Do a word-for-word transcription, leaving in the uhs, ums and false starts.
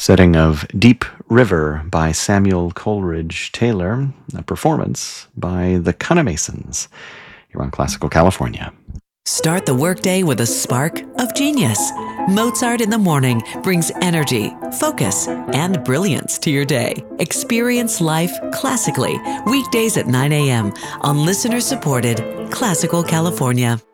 setting of Deep River by Samuel Coleridge Taylor, a performance by the Cunamasons here on Classical California. Start the workday with a spark of genius. Mozart in the Morning brings energy, focus, and brilliance to your day. Experience life classically, weekdays at nine a.m. on listener-supported Classical California.